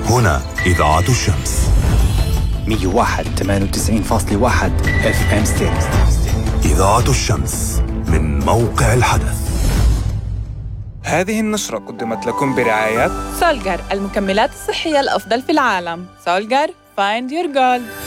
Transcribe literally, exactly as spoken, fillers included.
هنا إذاعة الشمس مية وواحد ثمانية وتسعين فاصلة واحد اف ام ستيريو. إذاعة الشمس من موقع الحدث. هذه النشرة قدمت لكم برعاية سولجر، المكملات الصحية الأفضل في العالم. سولجر، find your gold.